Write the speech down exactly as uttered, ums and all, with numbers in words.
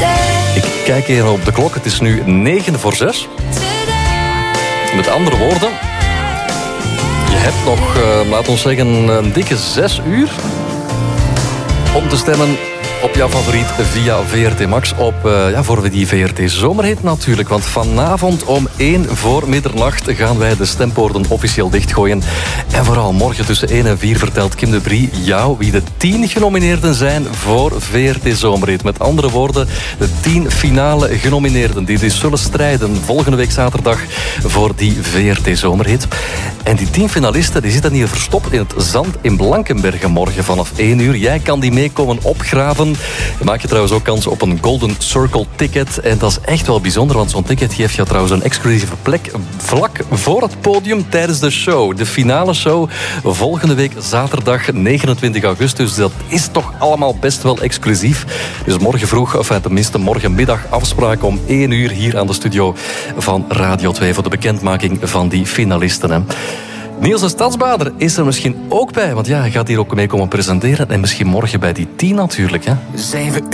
Ik kijk even op de klok. Het is nu negen voor zes. Met andere woorden, je hebt nog, uh, laten we zeggen, een dikke zes uur om te stemmen op jouw favoriet via V R T Max. Op, uh, ja, voor we die V R T Zomerhit natuurlijk. Want vanavond om één voor middernacht gaan wij de stempoorten officieel dichtgooien. En vooral morgen tussen één en vier vertelt Kim de Brie jou wie de tien genomineerden zijn voor V R T Zomerhit. Met andere woorden, de tien finale genomineerden die dus zullen strijden volgende week zaterdag voor die V R T Zomerhit. En die tien finalisten die zitten hier verstopt in het zand in Blankenbergen morgen vanaf één uur. Jij kan die meekomen opgraven. Je maakt je trouwens ook kans op een Golden Circle ticket. En dat is echt wel bijzonder, want zo'n ticket geeft je trouwens een exclusieve plek vlak voor het podium tijdens de show. De finale show volgende week zaterdag negenentwintig augustus. Dat is toch allemaal best wel exclusief. Dus morgen vroeg, of tenminste morgenmiddag afspraak om één uur hier aan de studio van Radio twee voor de bekendmaking van die finalisten. Hè. Niels de Stadsbader is er misschien ook bij, want ja, hij gaat hier ook mee komen presenteren. En misschien morgen bij die tien natuurlijk. Hè.